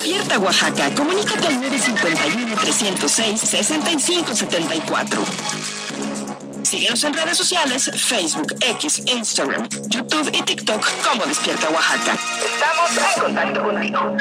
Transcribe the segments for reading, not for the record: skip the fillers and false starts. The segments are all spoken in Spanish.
Despierta Oaxaca, comunícate al 951-306-6574. Síguenos en redes sociales, Facebook, X, Instagram, YouTube y TikTok como Despierta Oaxaca. Estamos en contacto contigo.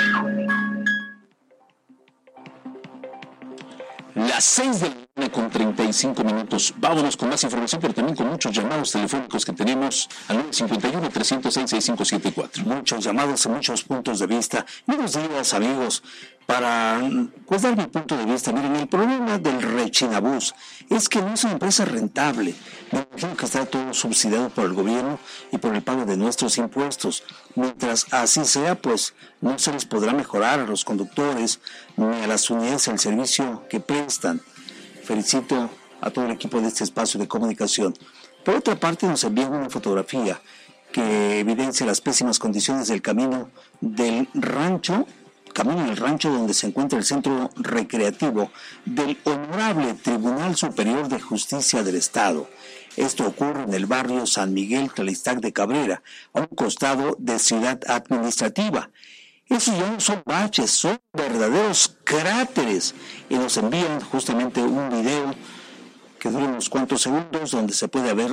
Las 6 de la mañana con 35 minutos. Vámonos con más información, pero también con muchos llamados telefónicos que tenemos al 951-306-6574. Muchos llamados y muchos puntos de vista. Buenos días, amigos. Para dar mi punto de vista, miren, el problema del Rechinabús es que no es una empresa rentable. Me imagino que está todo subsidiado por el gobierno y por el pago de nuestros impuestos. Mientras así sea, pues no se les podrá mejorar a los conductores ni a las unidades el servicio que prestan. Felicito a todo el equipo de este espacio de comunicación. Por otra parte, nos envían una fotografía que evidencia las pésimas condiciones del camino del rancho donde se encuentra el centro recreativo del Honorable Tribunal Superior de Justicia del Estado. Esto ocurre en el barrio San Miguel Tlalixtac de Cabrera, a un costado de Ciudad Administrativa. Esos ya no son baches, son verdaderos cráteres. Y nos envían justamente un video que dura unos cuantos segundos donde se puede ver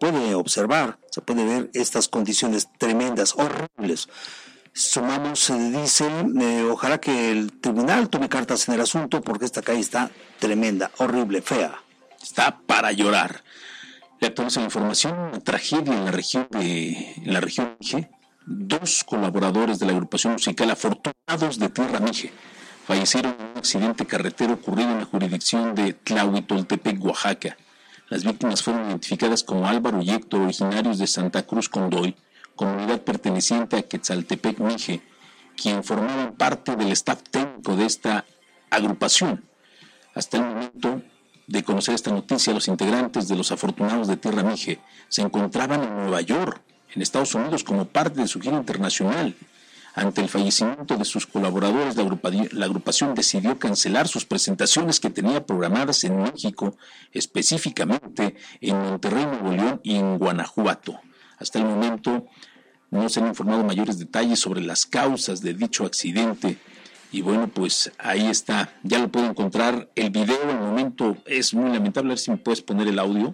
estas condiciones tremendas, horribles. Sumamos, se dice, ojalá que el tribunal tome cartas en el asunto porque esta calle está tremenda, horrible, fea. Está para llorar. Le actualizo la información, una tragedia en la región Mije. 2 colaboradores de la agrupación musical Afortunados de Tierra Mije fallecieron en un accidente carretero ocurrido en la jurisdicción de Tlahuitoltepec, Oaxaca. Las víctimas fueron identificadas como Álvaro y Héctor, originarios de Santa Cruz Condoy, comunidad perteneciente a Quetzaltepec Mije, quien formaban parte del staff técnico de esta agrupación. Hasta el momento de conocer esta noticia, los integrantes de los Afortunados de Tierra Mije se encontraban en Nueva York, en Estados Unidos, como parte de su gira internacional. Ante el fallecimiento de sus colaboradores, la agrupación decidió cancelar sus presentaciones que tenía programadas en México, específicamente en Monterrey, Nuevo León y en Guanajuato. Hasta el momento no se han informado mayores detalles sobre las causas de dicho accidente. Y bueno, pues ahí está, ya lo puedo encontrar. El video al momento es muy lamentable. A ver si me puedes poner el audio.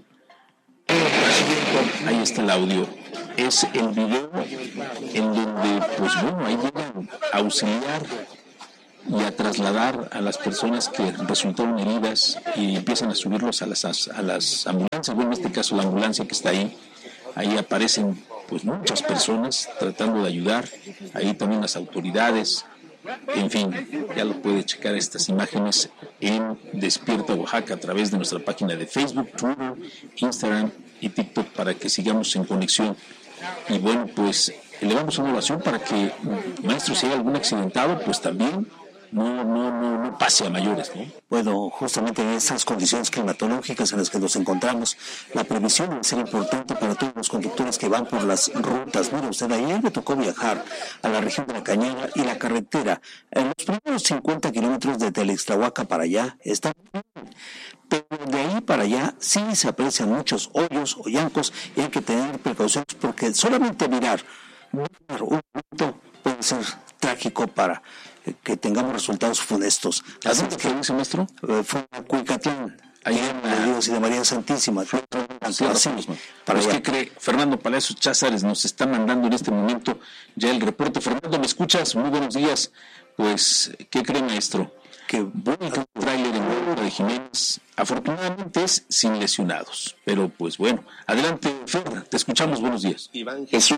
Ahí está el audio. Es el video en donde, pues bueno, ahí llegan a auxiliar y a trasladar a las personas que resultaron heridas y empiezan a subirlos a las ambulancias. Bueno, en este caso la ambulancia que está ahí. Ahí aparecen pues muchas personas tratando de ayudar, ahí también las autoridades, en fin, ya lo puede checar estas imágenes en Despierta Oaxaca a través de nuestra página de Facebook, Twitter, Instagram y TikTok para que sigamos en conexión. Y bueno, pues elevamos una oración para que, maestro, si hay algún accidentado, pues también no pase a mayores, ¿no? Bueno, justamente en esas condiciones climatológicas en las que nos encontramos, la previsión debe ser importante para todos los conductores que van por las rutas. Mire usted, ayer me tocó viajar a la región de la Cañada y la carretera. En los primeros 50 kilómetros de Tlaixtlahuaca para allá está bien, pero de ahí para allá sí se aprecian muchos hoyos o llancos y hay que tener precauciones porque solamente mirar un momento puede ser trágico para que tengamos resultados funestos. ¿Así que dice, maestro? Fue a Cuicatlán, ahí en Dios y de María Santísima. Pues, ¿qué cree? Fernando Palacios Cházares nos está mandando en este momento ya el reporte. Fernando, ¿me escuchas? Muy buenos días. Pues, ¿qué cree, maestro? Que bonito tráiler en Guadalajara de Jiménez, afortunadamente es sin lesionados, pero pues bueno, adelante Fer, te escuchamos, buenos días. Iván Jesús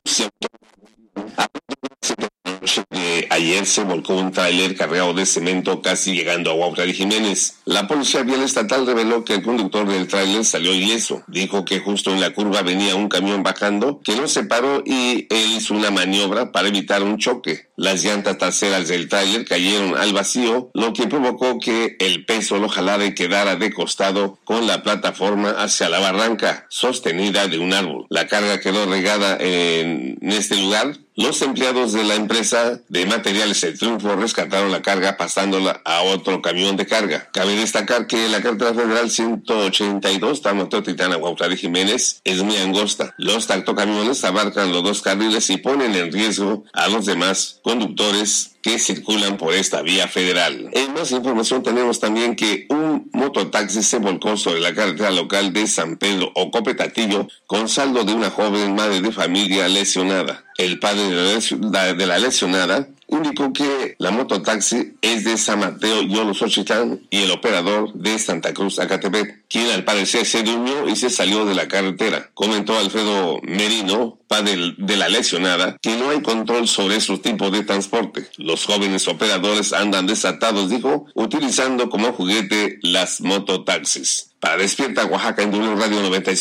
ayer se volcó un tráiler cargado de cemento casi llegando a Huautla de Jiménez. La Policía Vial Estatal reveló que el conductor del tráiler salió ileso. Dijo que justo en la curva venía un camión bajando que no se paró y él hizo una maniobra para evitar un choque. Las llantas traseras del tráiler cayeron al vacío, lo que provocó que el peso lo jalara y quedara de costado con la plataforma hacia la barranca, sostenida de un árbol. La carga quedó regada en este lugar Los empleados de la empresa de materiales El Triunfo rescataron la carga pasándola a otro camión de carga. Cabe destacar que la carretera federal 182, Tamatotitana-Cuautla Jiménez, es muy angosta. Los tractocamiones abarcan los 2 carriles y ponen en riesgo a los demás conductores que circulan por esta vía federal. En más información tenemos también que un mototaxi se volcó sobre la carretera local de San Pedro Ocopetatillo con saldo de una joven madre de familia lesionada. El padre de la lesionada indicó que la mototaxi es de San Mateo Yolosochitlán y el operador de Santa Cruz Acatepec, quien al parecer se durmió y se salió de la carretera. Comentó Alfredo Merino, padre de la lesionada, que no hay control sobre esos tipos de transporte. Los jóvenes operadores andan desatados, dijo, utilizando como juguete las mototaxis. Para Despierta Oaxaca en W Radio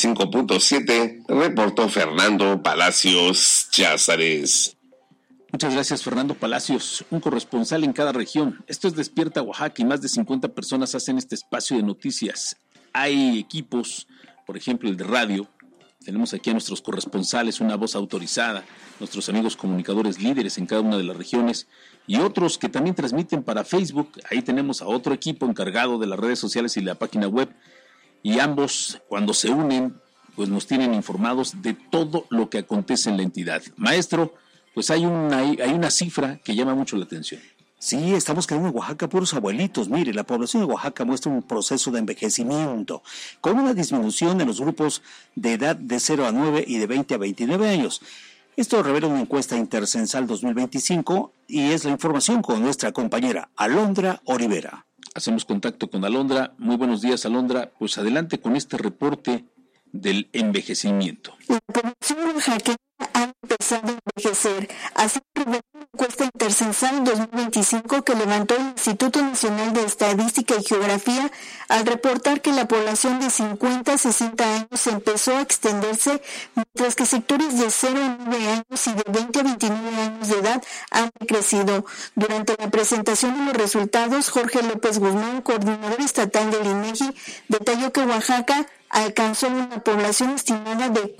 95.7, reportó Fernando Palacios Cházares. Muchas gracias, Fernando Palacios, un corresponsal en cada región. Esto es Despierta Oaxaca y más de 50 personas hacen este espacio de noticias. Hay equipos, por ejemplo el de radio. Tenemos aquí a nuestros corresponsales, una voz autorizada, nuestros amigos comunicadores líderes en cada una de las regiones y otros que también transmiten para Facebook. Ahí tenemos a otro equipo encargado de las redes sociales y la página web. Y ambos, cuando se unen, pues nos tienen informados de todo lo que acontece en la entidad. Maestro, pues hay una cifra que llama mucho la atención. Sí, estamos quedando en Oaxaca puros abuelitos. Mire, la población de Oaxaca muestra un proceso de envejecimiento, con una disminución en los grupos de edad de 0 a 9 y de 20 a 29 años. Esto revela una encuesta intercensal 2025 y es la información con nuestra compañera Alondra Olivera. Hacemos contacto con Alondra. Muy buenos días, Alondra. Pues adelante con este reporte del envejecimiento. La población oaxaqueña ha empezado a envejecer. Así reveló una encuesta intercensal 2025 que levantó el Instituto Nacional de Estadística y Geografía al reportar que la población de 50 a 60 años empezó a extenderse, mientras que sectores de 0 a 9 años y de 20 a 29 años de edad han crecido. Durante la presentación de los resultados, Jorge López Guzmán, coordinador estatal del INEGI, detalló que Oaxaca alcanzó una población estimada de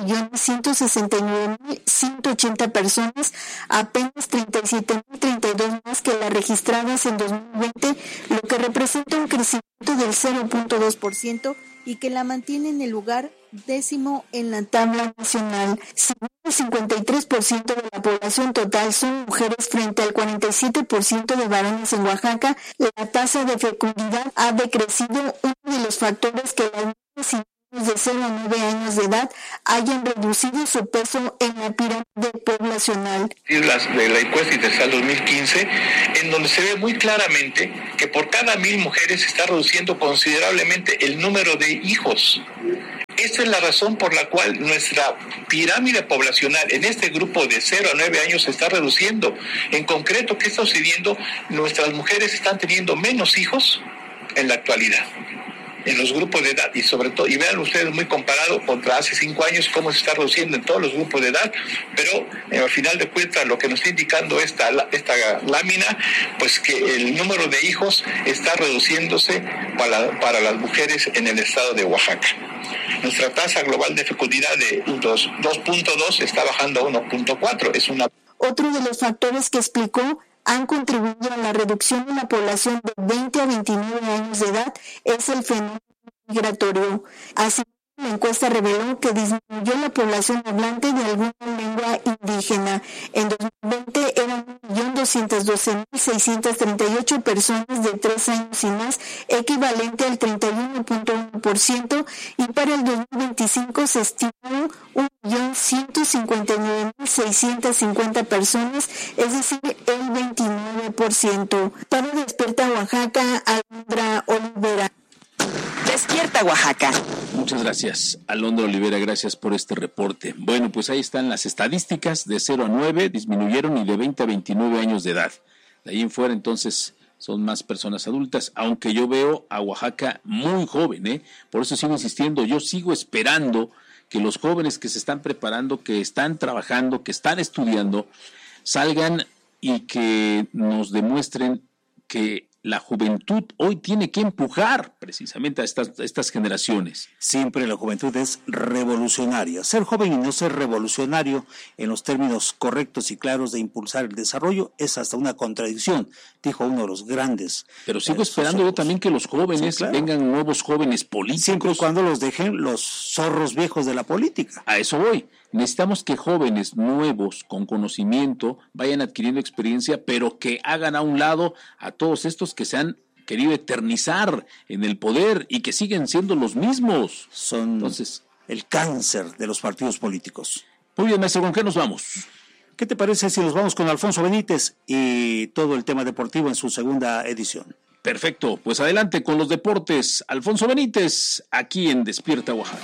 4.169.180 personas, apenas 37.032 más que las registradas en 2020, lo que representa un crecimiento del 0.2% y que la mantiene en el lugar 10º en la tabla nacional. Si bien el 53% de la población total son mujeres frente al 47% de varones en Oaxaca, la tasa de fecundidad ha decrecido, uno de los factores que las niñas y niños de 0 a 9 años de edad hayan reducido su peso en la pirámide poblacional. De la encuesta intercensal 2015, en donde se ve muy claramente que por cada 1,000 mujeres se está reduciendo considerablemente el número de hijos. Esta es la razón por la cual nuestra pirámide poblacional en este grupo de 0 a 9 años se está reduciendo. En concreto, ¿qué está sucediendo? Nuestras mujeres están teniendo menos hijos en la actualidad, en los grupos de edad, y sobre todo, y vean ustedes muy comparado contra hace 5 años cómo se está reduciendo en todos los grupos de edad, pero al final de cuentas lo que nos está indicando esta lámina, pues que el número de hijos está reduciéndose para las mujeres en el estado de Oaxaca. Nuestra tasa global de fecundidad de 2.2 está bajando a 1.4. Otro de los factores que explicó han contribuido a la reducción de la población de 20 a 29 años de edad es el fenómeno migratorio. Así, la encuesta reveló que disminuyó la población hablante de alguna lengua indígena. En 2020 eran 1.212.638 personas de 3 años y más, equivalente al 31.1%, y para el 2025 se estimaron 1.159.650 personas, es decir, el 29%. Para Despierta Oaxaca, Alondra Olivera. Despierta Oaxaca. Muchas gracias, Alondra Olivera, gracias por este reporte. Bueno, pues ahí están las estadísticas, de 0 a 9 disminuyeron y de 20 a 29 años de edad. De ahí en fuera, entonces, son más personas adultas, aunque yo veo a Oaxaca muy joven, Por eso sigo insistiendo, yo sigo esperando que los jóvenes que se están preparando, que están trabajando, que están estudiando, salgan y que nos demuestren que la juventud hoy tiene que empujar precisamente a estas generaciones. Siempre la juventud es revolucionaria. Ser joven y no ser revolucionario en los términos correctos y claros de impulsar el desarrollo es hasta una contradicción, dijo uno de los grandes. Pero sigo esperando yo también que los jóvenes, sí, claro, vengan nuevos jóvenes políticos. Siempre y cuando los dejen los zorros viejos de la política. A eso voy. Necesitamos que jóvenes nuevos, con conocimiento, vayan adquiriendo experiencia, pero que hagan a un lado a todos estos que se han querido eternizar en el poder y que siguen siendo los mismos. Son entonces el cáncer de los partidos políticos. Muy bien, maestro, ¿con qué nos vamos? ¿Qué te parece si nos vamos con Alfonso Benítez y todo el tema deportivo en su segunda edición? Perfecto, pues adelante con los deportes. Alfonso Benítez, aquí en Despierta Oaxaca.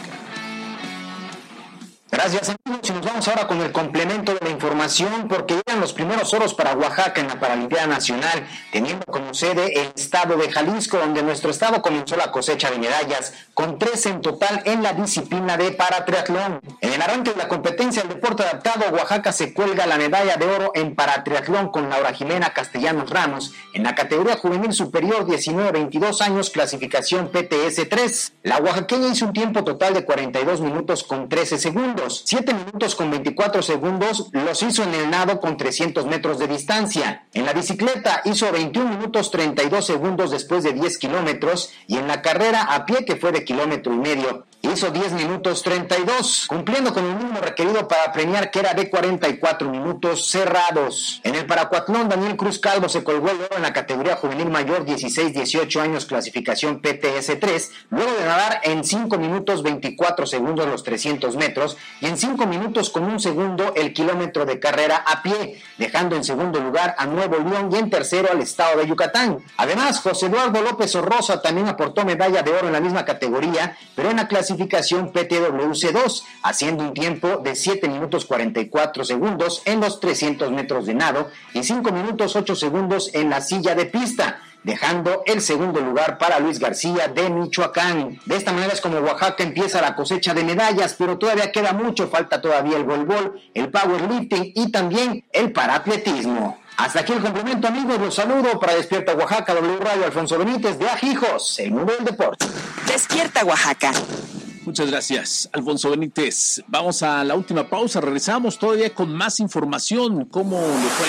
Gracias, amigos, y nos vamos ahora con el complemento de la información, porque llegan los primeros oros para Oaxaca en la Paralimpiada Nacional, teniendo como sede el estado de Jalisco, donde nuestro estado comenzó la cosecha de medallas, con 13 en total en la disciplina de paratriatlón. En el arranque de la competencia del deporte adaptado, Oaxaca se cuelga la medalla de oro en paratriatlón con Laura Jimena Castellanos Ramos, en la categoría juvenil superior 19-22 años, clasificación PTS 3. La oaxaqueña hizo un tiempo total de 42 minutos con 13 segundos. 7 minutos con 24 segundos los hizo en el nado con 300 metros de distancia. En la bicicleta hizo 21 minutos 32 segundos después de 10 kilómetros y en la carrera a pie, que fue de 1,5 kilómetros, hizo 10 minutos 32, cumpliendo con el mínimo requerido para premiar, que era de 44 minutos cerrados. En el paracuatlón, Daniel Cruz Calvo se colgó el oro en la categoría juvenil mayor 16-18 años, clasificación PTS 3, luego de nadar en 5 minutos 24 segundos los 300 metros y en 5 minutos con 1 segundo el kilómetro de carrera a pie, dejando en segundo lugar a Nuevo León y en tercero al estado de Yucatán. Además, José Eduardo López Orroza también aportó medalla de oro en la misma categoría, pero en la clasificación PTWC2, haciendo un tiempo de 7 minutos 44 segundos en los 300 metros de nado y 5 minutos 8 segundos en la silla de pista, dejando el segundo lugar para Luis García de Michoacán. De esta manera es como Oaxaca empieza la cosecha de medallas, pero todavía queda mucho, falta todavía el voleibol, el powerlifting y también el paraatletismo. Hasta aquí el complemento, amigos, los saludo para Despierta Oaxaca, W Radio, Alfonso Benítez de Ajijos, el mundo del deporte. Despierta Oaxaca. Muchas gracias, Alfonso Benítez. Vamos a la última pausa, regresamos todavía con más información. ¿Cómo le fue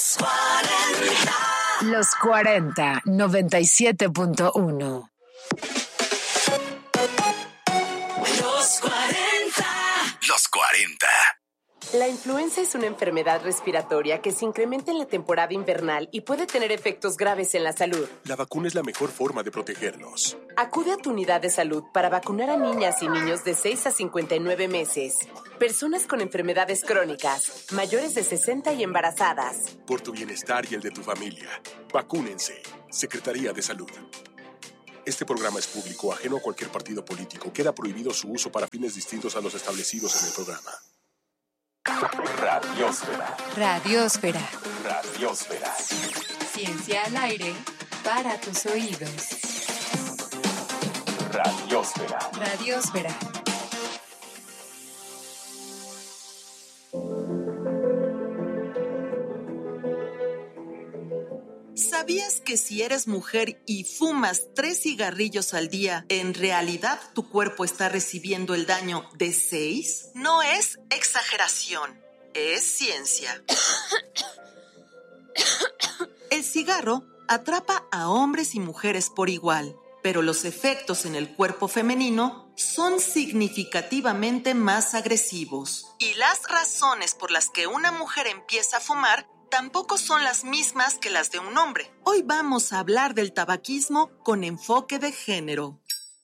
la... Los 40, 97.1. Los 40. Los 40. La influenza es una enfermedad respiratoria que se incrementa en la temporada invernal y puede tener efectos graves en la salud. La vacuna es la mejor forma de protegernos. Acude a tu unidad de salud para vacunar a niñas y niños de 6 a 59 meses, personas con enfermedades crónicas, mayores de 60 y embarazadas. Por tu bienestar y el de tu familia, vacúnense. Secretaría de Salud. Este programa es público, ajeno a cualquier partido político. Queda prohibido su uso para fines distintos a los establecidos en el programa. Radiósfera. Radiósfera. Radiósfera. Ciencia al aire para tus oídos. Radiósfera. Radiósfera. ¿Sabías que si eres mujer y fumas 3 cigarrillos al día, en realidad tu cuerpo está recibiendo el daño de 6? No es exageración, es ciencia. El cigarro atrapa a hombres y mujeres por igual, pero los efectos en el cuerpo femenino son significativamente más agresivos. Y las razones por las que una mujer empieza a fumar tampoco son las mismas que las de un hombre. Hoy vamos a hablar del tabaquismo con enfoque de género.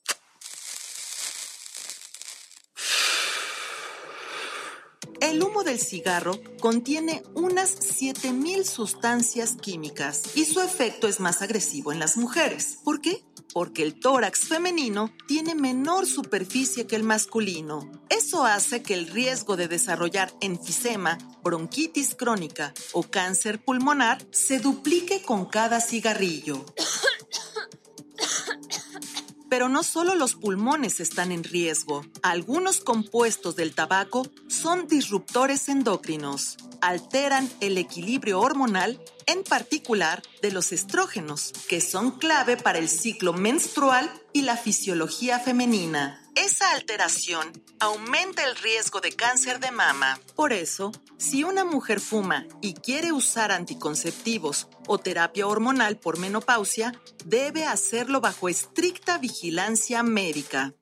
El humo del cigarro contiene unas 7,000 sustancias químicas y su efecto es más agresivo en las mujeres. ¿Por qué? Porque el tórax femenino tiene menor superficie que el masculino. Eso hace que el riesgo de desarrollar enfisema, bronquitis crónica o cáncer pulmonar se duplique con cada cigarrillo. Pero no solo los pulmones están en riesgo. Algunos compuestos del tabaco son disruptores endocrinos. Alteran el equilibrio hormonal, en particular de los estrógenos, que son clave para el ciclo menstrual y la fisiología femenina. Esa alteración aumenta el riesgo de cáncer de mama. Por eso, si una mujer fuma y quiere usar anticonceptivos o terapia hormonal por menopausia, debe hacerlo bajo estricta vigilancia médica.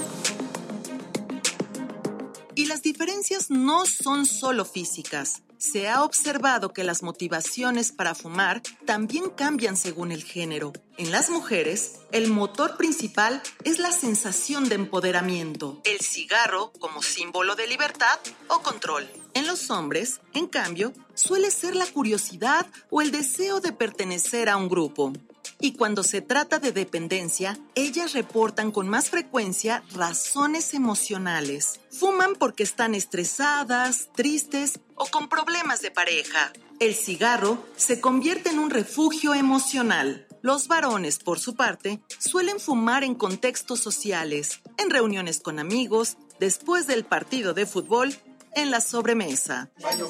Y las diferencias no son solo físicas. Se ha observado que las motivaciones para fumar también cambian según el género. En las mujeres, el motor principal es la sensación de empoderamiento, el cigarro como símbolo de libertad o control. En los hombres, en cambio, suele ser la curiosidad o el deseo de pertenecer a un grupo. Y cuando se trata de dependencia, ellas reportan con más frecuencia razones emocionales. Fuman porque están estresadas, tristes o con problemas de pareja. El cigarro se convierte en un refugio emocional. Los varones, por su parte, suelen fumar en contextos sociales, en reuniones con amigos, después del partido de fútbol, en la sobremesa.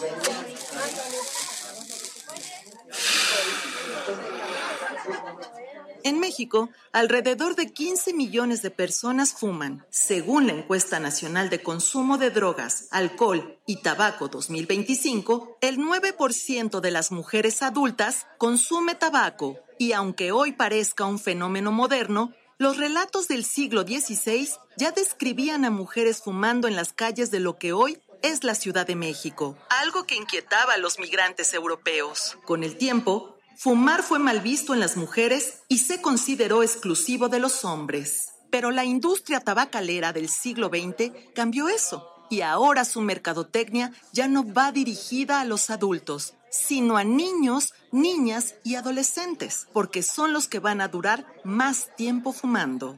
En México, alrededor de 15 millones de personas fuman. Según la Encuesta Nacional de Consumo de Drogas, Alcohol y Tabaco 2025, el 9% de las mujeres adultas consume tabaco. Y aunque hoy parezca un fenómeno moderno, los relatos del siglo XVI ya describían a mujeres fumando en las calles de lo que hoy es la Ciudad de México, algo que inquietaba a los migrantes europeos. Con el tiempo, fumar fue mal visto en las mujeres y se consideró exclusivo de los hombres. Pero la industria tabacalera del siglo XX cambió eso, y ahora su mercadotecnia ya no va dirigida a los adultos, sino a niños, niñas y adolescentes, porque son los que van a durar más tiempo fumando.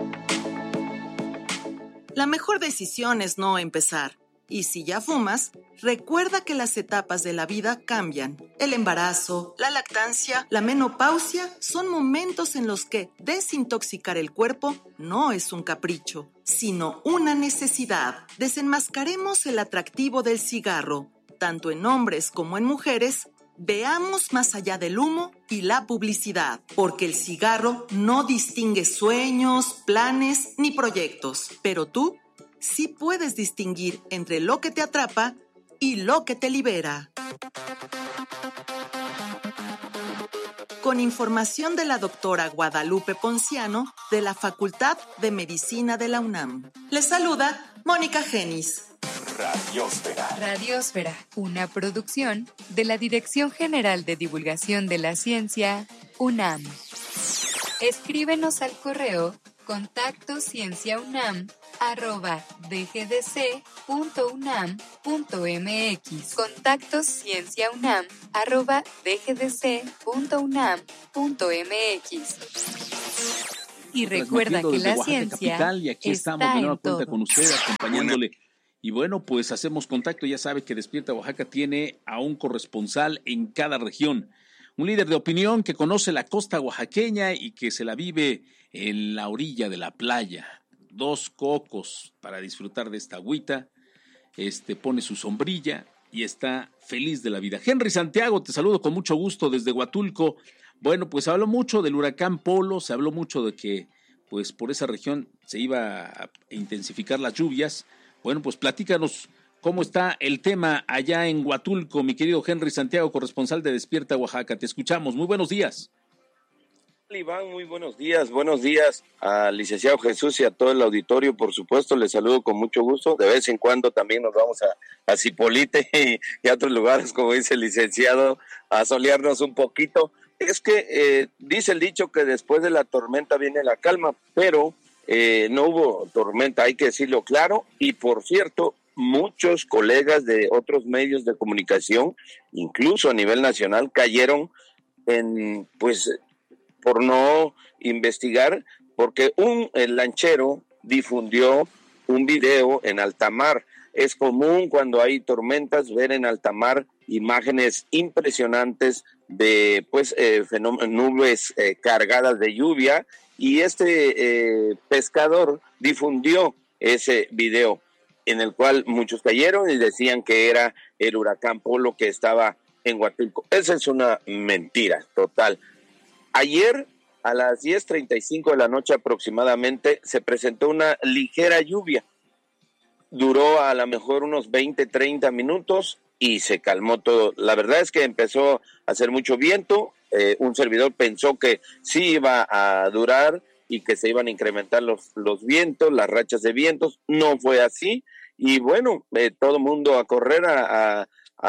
La mejor decisión es no empezar. Y si ya fumas, recuerda que las etapas de la vida cambian. El embarazo, la lactancia, la menopausia son momentos en los que desintoxicar el cuerpo no es un capricho, sino una necesidad. Desenmascaremos el atractivo del cigarro, tanto en hombres como en mujeres. Veamos más allá del humo y la publicidad, porque el cigarro no distingue sueños, planes ni proyectos, pero tú sí puedes distinguir entre lo que te atrapa y lo que te libera. Con información de la doctora Guadalupe Ponciano de la Facultad de Medicina de la UNAM. Les saluda Mónica Genis. Radiósfera. Radiósfera, una producción de la Dirección General de Divulgación de la Ciencia, UNAM. Escríbenos al correo contactoscienciaunam@dgdc.unam.mx. contactoscienciaunam@dgdc.unam.mx. Y recuerda que la ciencia capital, y aquí estamos de nueva cuenta con usted, acompañándole. Y bueno, pues hacemos contacto. Ya sabe que Despierta Oaxaca tiene a un corresponsal en cada región. Un líder de opinión que conoce la costa oaxaqueña y que se la vive en la orilla de la playa. 2 cocos para disfrutar de esta agüita. Pone su sombrilla y está feliz de la vida. Henry Santiago, te saludo con mucho gusto desde Huatulco. Bueno, pues se habló mucho del huracán Polo, se habló mucho de que pues por esa región se iba a intensificar las lluvias. Bueno, pues platícanos cómo está el tema allá en Huatulco, mi querido Henry Santiago, corresponsal de Despierta Oaxaca. Te escuchamos, muy buenos días. Iván, muy buenos días al licenciado Jesús y a todo el auditorio, por supuesto, les saludo con mucho gusto. De vez en cuando también nos vamos a Zipolite y a otros lugares, como dice el licenciado, a solearnos un poquito. Es que dice el dicho que después de la tormenta viene la calma, pero no hubo tormenta, hay que decirlo claro, y por cierto, muchos colegas de otros medios de comunicación, incluso a nivel nacional, cayeron en, por no investigar, porque el lanchero difundió un video en alta mar. Es común cuando hay tormentas ver en alta mar imágenes impresionantes de nubes cargadas de lluvia, y este pescador difundió ese video en el cual muchos cayeron y decían que era el huracán Polo que estaba en Huatulco. Esa es una mentira total. Ayer a las 10:35 de la noche aproximadamente se presentó una ligera lluvia. Duró a lo mejor unos 20-30 minutos y se calmó todo. La verdad es que empezó a hacer mucho viento. Un servidor pensó que sí iba a durar y que se iban a incrementar los vientos, las rachas de vientos. No fue así. Y bueno, todo el mundo a correr a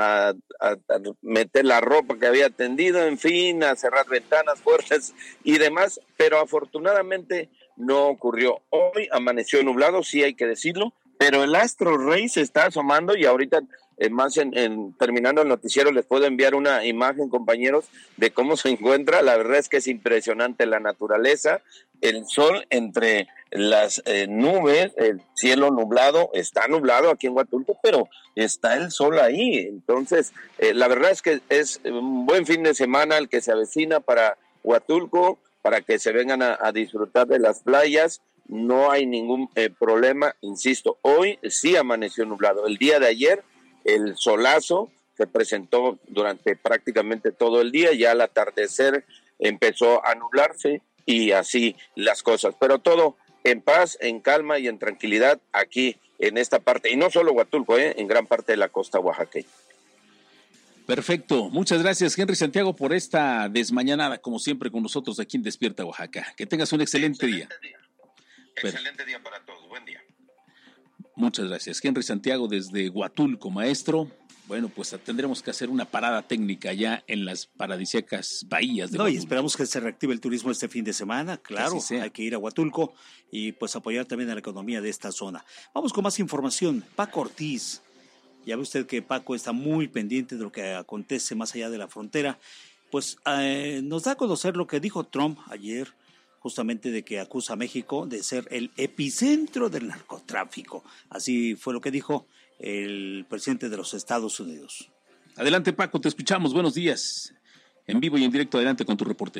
meter la ropa que había tendido, en fin, a cerrar ventanas, puertas y demás. Pero afortunadamente no ocurrió. Hoy amaneció nublado, sí hay que decirlo, pero el astro rey se está asomando y ahorita más terminando el noticiero les puedo enviar una imagen, compañeros, de cómo se encuentra. La verdad es que es impresionante la naturaleza, el sol entre las nubes, el cielo nublado. Está nublado aquí en Huatulco, pero está el sol ahí. Entonces, la verdad es que es un buen fin de semana el que se avecina para Huatulco, para que se vengan a disfrutar de las playas. No hay ningún problema, insisto, hoy sí amaneció nublado. El día de ayer el solazo se presentó durante prácticamente todo el día, ya al atardecer empezó a nublarse y así las cosas, pero todo en paz, en calma y en tranquilidad aquí en esta parte, y no solo Huatulco, en gran parte de la costa oaxaqueña. Perfecto, muchas gracias Henry Santiago por esta desmañanada, como siempre con nosotros aquí en Despierta Oaxaca. Que tengas un excelente día. Excelente día para todos, buen día. Muchas gracias. Henry Santiago desde Huatulco, maestro. Bueno, pues tendremos que hacer una parada técnica ya en las paradisíacas bahías de Huatulco. Y esperamos que se reactive el turismo este fin de semana, claro, hay que ir a Huatulco y pues apoyar también a la economía de esta zona. Vamos con más información. Paco Ortiz, ya ve usted que Paco está muy pendiente de lo que acontece más allá de la frontera, pues nos da a conocer lo que dijo Trump ayer, justamente de que acusa a México de ser el epicentro del narcotráfico. Así fue lo que dijo el presidente de los Estados Unidos. Adelante, Paco, te escuchamos. Buenos días. En vivo y en directo, adelante con tu reporte.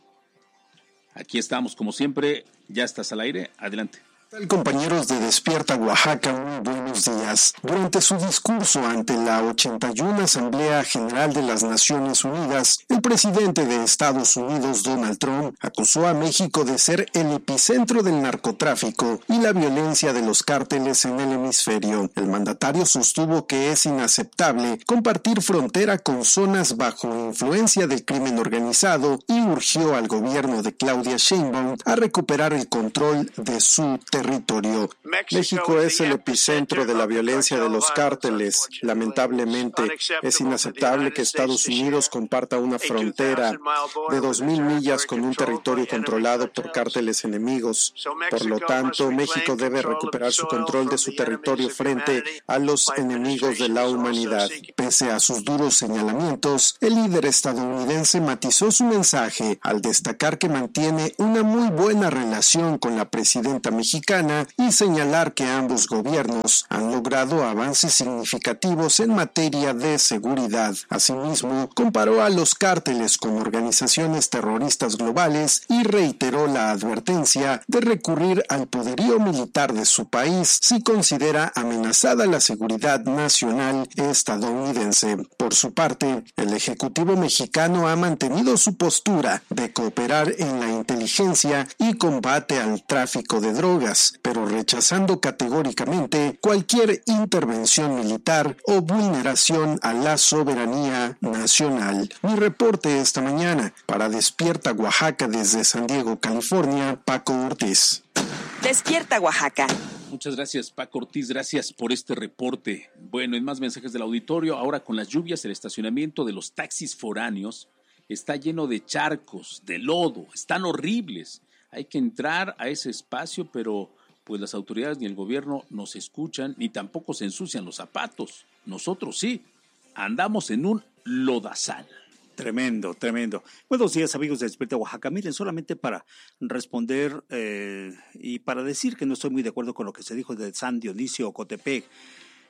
Aquí estamos, como siempre. Ya estás al aire. Adelante. Compañeros de Despierta Oaxaca, muy buenos días. Durante su discurso ante la 81 Asamblea General de las Naciones Unidas, el presidente de Estados Unidos, Donald Trump, acusó a México de ser el epicentro del narcotráfico y la violencia de los cárteles en el hemisferio. El mandatario sostuvo que es inaceptable compartir frontera con zonas bajo influencia del crimen organizado y urgió al gobierno de Claudia Sheinbaum a recuperar el control de su territorio. México es el epicentro de la violencia de los cárteles. Lamentablemente, es inaceptable que Estados Unidos comparta una frontera de 2,000 millas con un territorio controlado por cárteles enemigos. Por lo tanto, México debe recuperar su control de su territorio frente a los enemigos de la humanidad. Pese a sus duros señalamientos, el líder estadounidense matizó su mensaje al destacar que mantiene una muy buena relación con la presidenta mexicana y señalar que ambos gobiernos han logrado avances significativos en materia de seguridad. Asimismo, comparó a los cárteles con organizaciones terroristas globales y reiteró la advertencia de recurrir al poderío militar de su país si considera amenazada la seguridad nacional estadounidense. Por su parte, el Ejecutivo mexicano ha mantenido su postura de cooperar en la inteligencia y combate al tráfico de drogas, pero rechazando categóricamente cualquier intervención militar o vulneración a la soberanía nacional. Mi reporte esta mañana para Despierta Oaxaca desde San Diego, California, Paco Ortiz. Despierta Oaxaca. Muchas gracias, Paco Ortiz, gracias por este reporte. Bueno, en más mensajes del auditorio, ahora con las lluvias, el estacionamiento de los taxis foráneos está lleno de charcos, de lodo, están horribles. Hay que entrar a ese espacio, pero pues las autoridades ni el gobierno nos escuchan, ni tampoco se ensucian los zapatos. Nosotros sí, andamos en un lodazal. Tremendo, tremendo. Buenos días, amigos de Despierta Oaxaca. Miren, solamente para responder y para decir que no estoy muy de acuerdo con lo que se dijo de San Dionisio Ocotepec.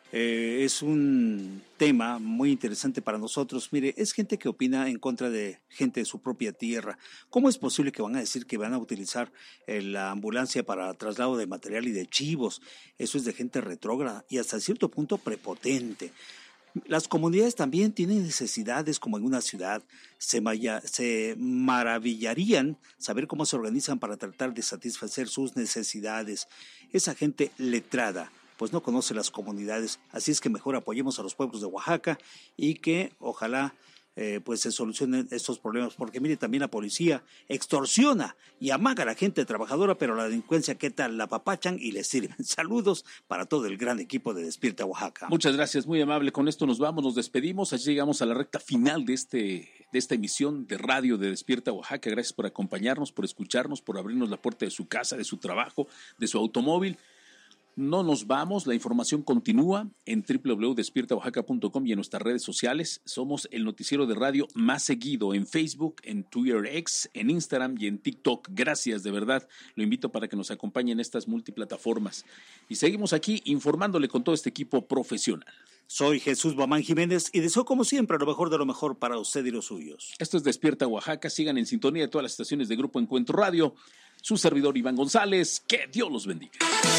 Es un tema muy interesante para nosotros. Mire, es gente que opina en contra de gente de su propia tierra. ¿Cómo es posible que van a decir que van a utilizar la ambulancia para traslado de material y de chivos? Eso es de gente retrógrada y hasta cierto punto prepotente. Las comunidades también tienen necesidades como en una ciudad. Se maravillarían saber cómo se organizan para tratar de satisfacer sus necesidades. Esa gente letrada pues no conoce las comunidades, así es que mejor apoyemos a los pueblos de Oaxaca y que ojalá pues se solucionen estos problemas, porque mire, también la policía extorsiona y amaga a la gente trabajadora, pero la delincuencia, ¿qué tal? La papachan y les sirven. Saludos para todo el gran equipo de Despierta Oaxaca. Muchas gracias, muy amable. Con esto nos vamos, nos despedimos. Así llegamos a la recta final de esta emisión de radio de Despierta Oaxaca. Gracias por acompañarnos, por escucharnos, por abrirnos la puerta de su casa, de su trabajo, de su automóvil. No nos vamos, la información continúa en www.despiertaoaxaca.com y en nuestras redes sociales. Somos el noticiero de radio más seguido en Facebook, en Twitter X, en Instagram y en TikTok. Gracias, de verdad. Lo invito para que nos acompañen en estas multiplataformas. Y seguimos aquí informándole con todo este equipo profesional. Soy Jesús Bamán Jiménez y deseo como siempre lo mejor de lo mejor para usted y los suyos. Esto es Despierta Oaxaca. Sigan en sintonía de todas las estaciones de Grupo Encuentro Radio. Su servidor Iván González. Que Dios los bendiga.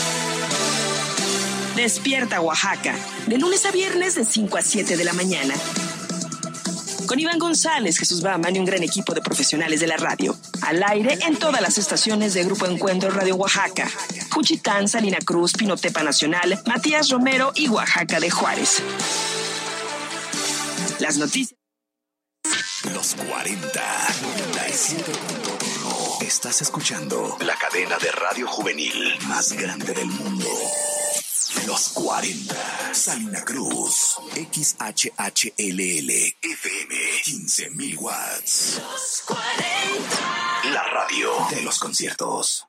Despierta Oaxaca, de lunes a viernes de 5 a 7 de la mañana. Con Iván González, Jesús Bamán y un gran equipo de profesionales de la radio. Al aire en todas las estaciones de Grupo Encuentro Radio Oaxaca. Juchitán, Salina Cruz, Pinotepa Nacional, Matías Romero y Oaxaca de Juárez. Las noticias. Los 40, 97.1. Estás escuchando la cadena de radio juvenil más grande del mundo. Los 40, Salina Cruz, XHHLL, FM, 15,000 watts. Los 40. La radio de los conciertos.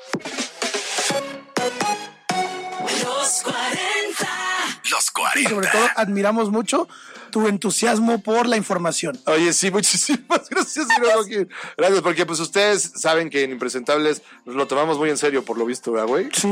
Los 40. Los 40. Y sobre todo admiramos mucho tu entusiasmo por la información. Oye, sí, muchísimas gracias, Joaquín. Gracias, porque pues ustedes saben que en Impresentables nos lo tomamos muy en serio, por lo visto, ¿verdad, güey? Sí.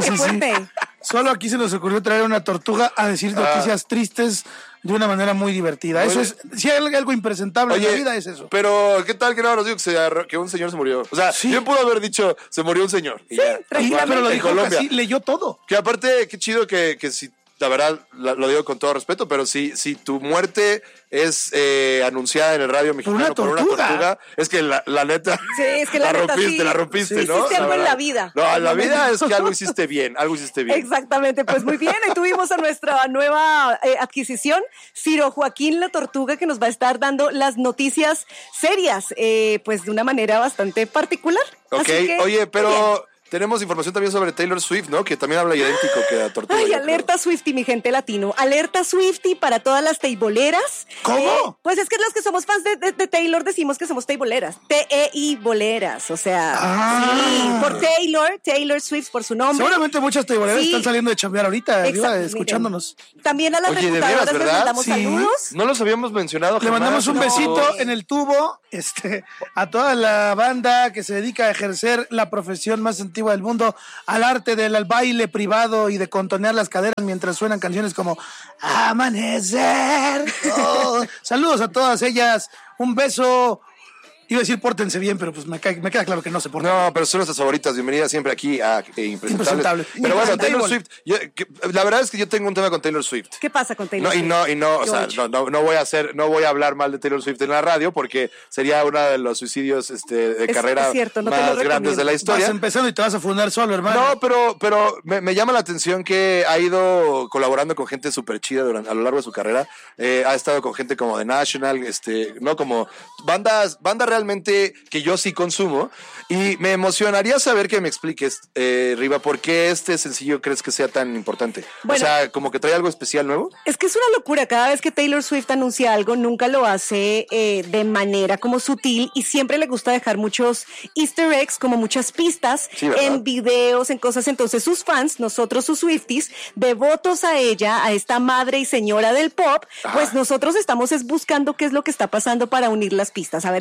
Solo aquí se nos ocurrió traer una tortuga a decir noticias tristes de una manera muy divertida. Eso es, si hay algo impresentable en la vida, es eso. Pero, ¿qué tal que no nos dijo que un señor se murió? O sea, yo puedo haber dicho, se murió un señor. Sí, tranquilamente. Pero lo dijo Colombia. Leyó todo. Que aparte, qué chido que si, la verdad, lo digo con todo respeto, pero si tu muerte es anunciada en el radio mexicano por una tortuga, es que la neta, sí, es que la rompiste, sí, ¿no? Hiciste algo en la vida. No, en la vida es que algo hiciste bien. Exactamente, pues muy bien, y tuvimos a nuestra nueva adquisición, Ciro Joaquín la Tortuga, que nos va a estar dando las noticias serias, pues de una manera bastante particular. Ok, oye, pero... Tenemos información también sobre Taylor Swift, ¿no? Que también habla idéntico que la tortuga. Ay, alerta Swiftie, mi gente latino. Alerta Swiftie para todas las teiboleras. ¿Cómo? Pues es que los que somos fans de Taylor decimos que somos teiboleras. T-E-I-boleras, o sea. Sí, por Taylor Swift, por su nombre. Seguramente muchas teiboleras están saliendo de chambear ahorita, escuchándonos. También a las reputadoras les mandamos saludos. No los habíamos mencionado. Le mandamos un besito en el tubo a toda la banda que se dedica a ejercer la profesión más antigua del mundo, al arte del baile privado y de contonear las caderas mientras suenan canciones como Amanecer. Oh. Saludos a todas ellas, un beso. Iba a decir pórtense bien, pero pues me queda claro que no se portan. No, pero son nuestras favoritas. Bienvenidas siempre aquí a Impresentables. Pero bueno, Taylor Swift. La verdad es que yo tengo un tema con Taylor Swift. ¿Qué pasa con Taylor Swift? No voy a hablar mal de Taylor Swift en la radio porque sería uno de los suicidios de carrera más grandes de la historia. Vas empezando y te vas a fundar solo, hermano. No, pero me llama la atención que ha ido colaborando con gente súper chida a lo largo de su carrera. Ha estado con gente como The National, no como bandas realmente que yo sí consumo, y me emocionaría saber que me expliques, Riva, ¿por qué este sencillo crees que sea tan importante? Bueno, o sea, como que trae algo especial nuevo. Es que es una locura, cada vez que Taylor Swift anuncia algo, nunca lo hace de manera como sutil, y siempre le gusta dejar muchos easter eggs, como muchas pistas, en videos, en cosas. Entonces sus fans, nosotros sus Swifties, devotos a ella, a esta madre y señora del pop, pues nosotros estamos buscando qué es lo que está pasando para unir las pistas. A ver, ya lanzó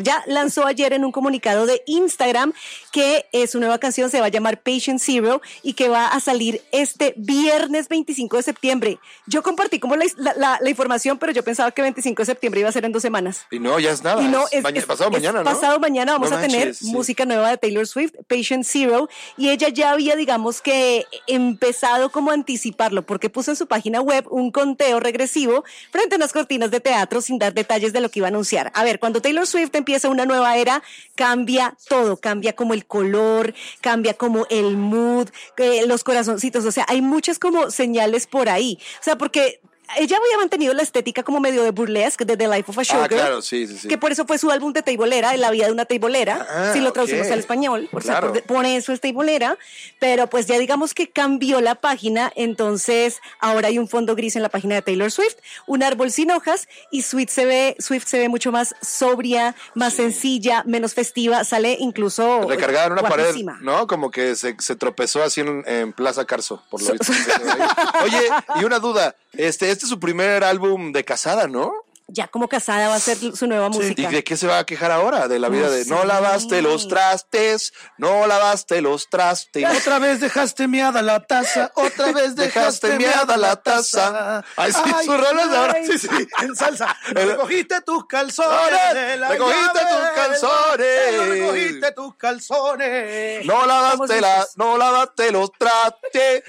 lanzó ayer en un comunicado de Instagram que su nueva canción se va a llamar Patient Zero y que va a salir este viernes 25 de septiembre. Yo compartí como la información, pero yo pensaba que 25 de septiembre iba a ser en 2 semanas. Y no, ya es nada. Y no, pasado mañana, ¿no? Pasado mañana vamos a tener manches, música nueva de Taylor Swift, Patient Zero, y ella ya había, digamos que, empezado como a anticiparlo, porque puso en su página web un conteo regresivo frente a unas cortinas de teatro sin dar detalles de lo que iba a anunciar. A ver, cuando Taylor Swift empieza una nueva era, cambia todo, cambia como el color, cambia como el mood, los corazoncitos, o sea, hay muchas como señales por ahí, o sea, porque ella había mantenido la estética como medio de burlesque de The Life of a Showgirl. Claro, sí. Que por eso fue su álbum de teibolera, La vida de una teibolera, si lo traducimos al español, Claro. por eso es teibolera, pero pues ya digamos que cambió la página, entonces ahora hay un fondo gris en la página de Taylor Swift, un árbol sin hojas, y Swift se ve mucho más sobria, más sencilla, menos festiva, sale incluso recargada en una guapísima. pared, ¿no? Como que se tropezó así en Plaza Carso, por lo visto. Oye, y una duda, este es su primer álbum de casada, ¿no? Ya como casada va a ser su nueva música. ¿Y de qué se va a quejar ahora? De la vida de no lavaste los trastes, no lavaste los trastes. Otra vez dejaste miada la taza, otra vez dejaste miada la taza. Ay, sí, sus rolas de ahora. Sí, en salsa. Recogiste tus calzones de la recogiste llave, tus calzones. recogiste tus calzones. No lavaste los trastes.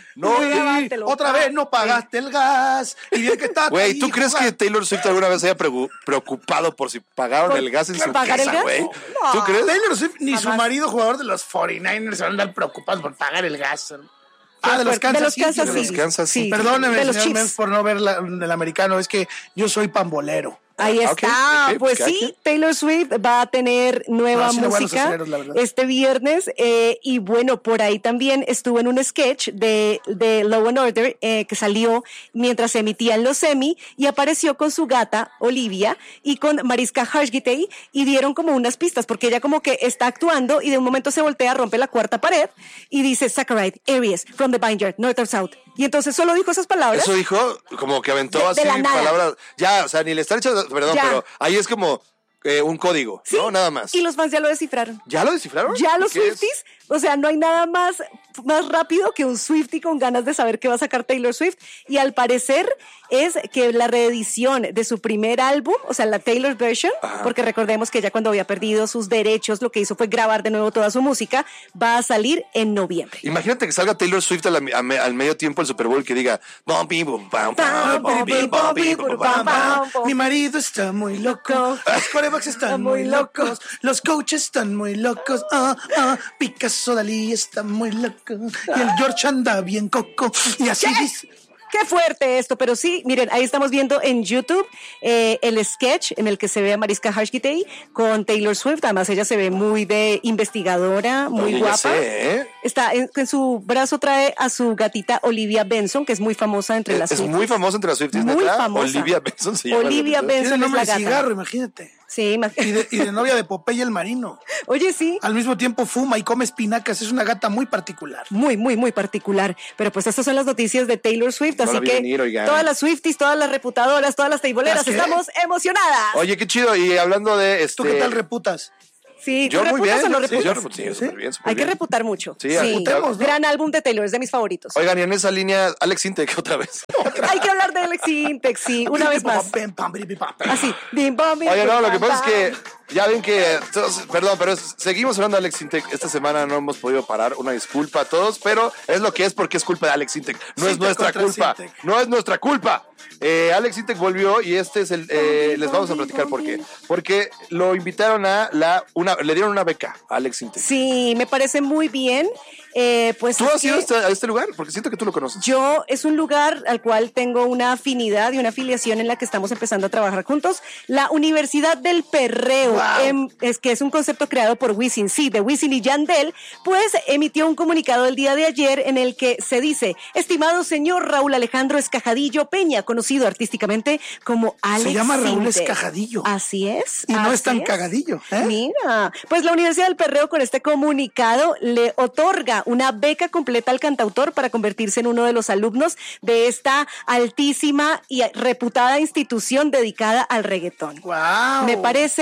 Otra vez no pagaste el gas. Y bien que está. Güey, ¿tú crees que Taylor Swift alguna vez haya preocupado por si pagaron el gas en su casa, güey? No. ¿Tú crees? Taylor Swift ni su marido, jugador de los 49ers, se van a andar preocupados por pagar el gas. De los Kansas City. Perdóneme, señor Menz, por no ver el americano. Es que yo soy pambolero. Ahí está, pues sí, Taylor Swift va a tener nueva música este viernes y bueno, por ahí también estuvo en un sketch de Law and Order que salió mientras se emitían los Emmy y apareció con su gata Olivia y con Mariska Hargitay y dieron como unas pistas porque ella como que está actuando y de un momento se voltea, rompe la cuarta pared y dice Saccharide, Aries, from the Vineyard, North or South. Y entonces solo dijo esas palabras. Eso dijo, como que aventó así palabras. Ya, o sea, ni le están echando, perdón, ya. Pero ahí es como un código, ¿sí? ¿No? Nada más. Y los fans ya lo descifraron. ¿Ya lo descifraron? Ya los Swifties. O sea, no hay nada más rápido que un Swiftie con ganas de saber qué va a sacar Taylor Swift. Y al parecer es que la reedición de su primer álbum, o sea, la Taylor version, porque recordemos que ella cuando había perdido sus derechos, lo que hizo fue grabar de nuevo toda su música, va a salir en noviembre. Imagínate que salga Taylor Swift al medio tiempo del Super Bowl que diga mi marido está muy loco, los quarterbacks están muy locos, los coaches están muy locos, Picasso Dalí está muy loco y el George anda bien coco y así dice. Qué fuerte esto, pero sí, miren, ahí estamos viendo en YouTube el sketch en el que se ve a Mariska Hargitay con Taylor Swift. Además, ella se ve muy de investigadora, muy guapa. Sé, Está en su brazo trae a su gatita Olivia Benson, que es muy famosa entre las Swifties. Es muy famosa entre las Swifties, muy famosa. Olivia Benson se llama. Olivia Benson es la gata. Cigarro, imagínate. Sí, y de novia de Popeye el Marino. Oye, sí. Al mismo tiempo fuma y come espinacas. Es una gata muy particular. Muy, muy, muy particular. Pero pues estas son las noticias de Taylor Swift. Así que todas las Swifties, todas las reputadoras, todas las teiboleras, estamos emocionadas. Oye, qué chido. Y hablando de ¿Tú qué tal reputas? Sí, yo muy bien. ¿O no reputas? Yo reputo, sí, súper bien. Hay que reputar mucho. Sí, reputemos, ¿no? Gran álbum de Taylor, es de mis favoritos. Oigan, y en esa línea, Alex Intec otra vez. Hay que hablar de Alex Intec, sí, una vez más. Así. Oye, no, lo que pasa es que ya ven que, perdón, pero seguimos hablando de Alex Intec. Esta semana no hemos podido parar. Una disculpa a todos, pero es lo que es porque es culpa de Alex Intec. No es nuestra culpa. No es nuestra culpa. Alex Intec volvió y este es les vamos a platicar por qué. Porque lo invitaron le dieron una beca a Alex Intec. Sí, me parece muy bien. Pues ¿tú has ido a este lugar? Porque siento que tú lo conoces. Yo, es un lugar al cual tengo una afinidad y una afiliación en la que estamos empezando a trabajar juntos. La Universidad del Perreo, es que es un concepto creado por Wisin, sí, de Wisin y Yandel, pues emitió un comunicado el día de ayer en el que se dice: estimado señor Raúl Alejandro Escajadillo Peña, conocido artísticamente como Alex Se llama Raúl Intec. Escajadillo. Así es. Y no es tan cagadillo. Mira, pues la Universidad del Perreo con este comunicado le otorga una beca completa al cantautor para convertirse en uno de los alumnos de esta altísima y reputada institución dedicada al reggaetón. Wow. Me parece muy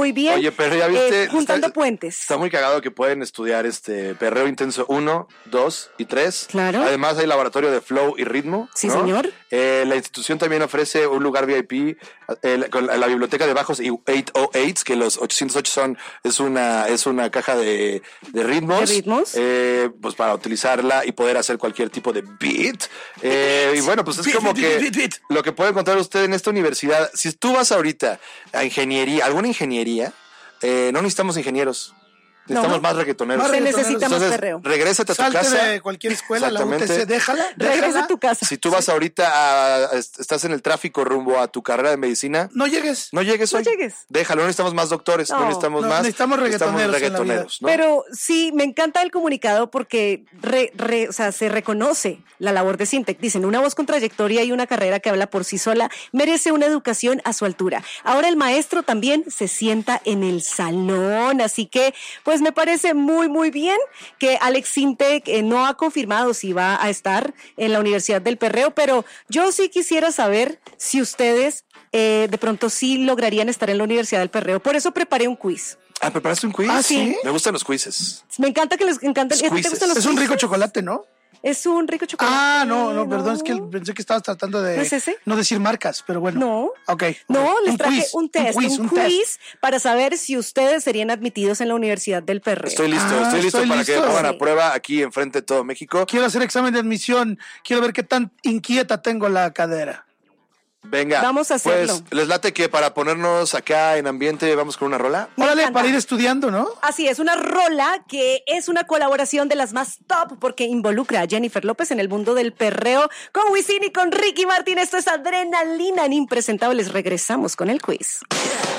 muy bien. Oye, pero ya viste, juntando puentes. Está muy cagado que pueden estudiar Perreo Intenso 1, 2 y 3. Claro. Además hay laboratorio de flow y ritmo. Sí, ¿no? señor. La institución también ofrece un lugar VIP con la biblioteca de bajos y 808, que los 808 es una caja de ritmos. ¿De ritmos? Pues para utilizarla y poder hacer cualquier tipo de beat. Y bueno, pues es beat. Lo que puede encontrar usted en esta universidad. Si tú vas ahorita a ingeniería, alguna ingeniería, no necesitamos ingenieros. Necesitamos más reggaetoneros. Necesitamos perreo. Regrésate a tu casa. Salte de cualquier escuela, la UTC, déjala. Regresa a tu casa. Si tú vas ahorita estás en el tráfico rumbo a tu carrera de medicina. No llegues. No llegues hoy. Déjalo, no necesitamos más doctores, no necesitamos más. Necesitamos reggaetoneros. ¿no? Pero sí, me encanta el comunicado porque se reconoce la labor de Sintec. Dicen, una voz con trayectoria y una carrera que habla por sí sola merece una educación a su altura. Ahora el maestro también se sienta en el salón, así que pues me parece muy, muy bien que Alex Sintec no ha confirmado si va a estar en la Universidad del Perreo, pero yo sí quisiera saber si ustedes de pronto sí lograrían estar en la Universidad del Perreo. Por eso preparé un quiz. Ah, ¿preparaste un quiz? Ah, sí. Me gustan los quizzes. Me encanta que les encanten. ¿Te gustan los Es un rico chocolate, ¿no? Es un rico chocolate. Ah, no, perdón, es que pensé que estabas tratando de ¿No es ese? no decir marcas, pero bueno. No. Ok. No, les traje un quiz para saber si ustedes serían admitidos en la Universidad del Perreo. Estoy listo para que me pongan a prueba aquí enfrente de todo México. Quiero hacer examen de admisión, quiero ver qué tan inquieta tengo la cadera. Venga, vamos a hacerlo. Pues les late que para ponernos acá en ambiente vamos con una rola. Órale, para ir estudiando, ¿no? Así es, una rola que es una colaboración de las más top porque involucra a Jennifer López en el mundo del perreo con Wisin y con Ricky Martin. Esto es Adrenalina en Impresentables. Regresamos con el quiz.